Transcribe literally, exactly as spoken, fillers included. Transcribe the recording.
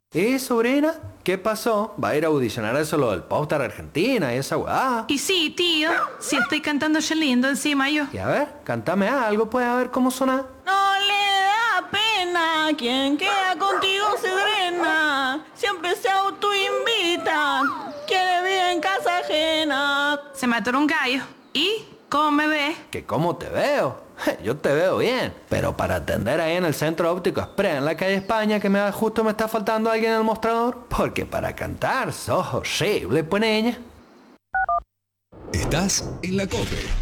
¿Eh, sobrina? ¿Qué pasó? ¿Va a ir a audicionar eso lo del Popstar Argentina y esa weá? Y sí, tío, si estoy cantando yo lindo encima yo. Y a ver, cántame algo, pues, a ver cómo suena. No le da pena, quien queda contigo se drena, siempre se autoinvita, quiere vivir en casa ajena. Se me atoró un gallo. ¿Y cómo me ves? ¿Que cómo te veo? Yo te veo bien, pero para atender ahí en el Centro Óptico Express en la calle España, que me justo me está faltando alguien en el mostrador, porque para cantar sos horrible, pues niña. Estás en la COPE.